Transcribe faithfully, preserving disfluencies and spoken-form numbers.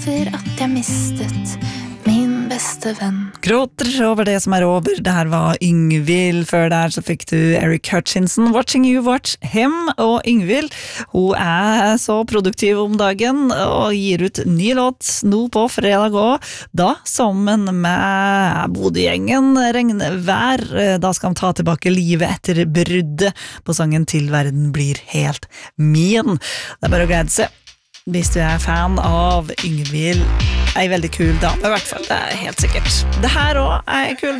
over at jeg mistet min beste venn. Gråter over det som er over. Det her var Yngvild. Før der så fikk du Eric Hutchinson, Watching You Watch Him. Og Yngvild, hun er så produktiv om dagen og gir ut ny låt nå på fredag også. Da sammen med Bodø-gjengen Regnvær. Da skal de ta tilbake livet etter bruddet på sangen Til verden blir helt min. Det er bare å glede seg. Hvis du er fan av Yngvild, er en veldig kul dame i hvert fall, det er helt sikkert. Det her også er en kul dame.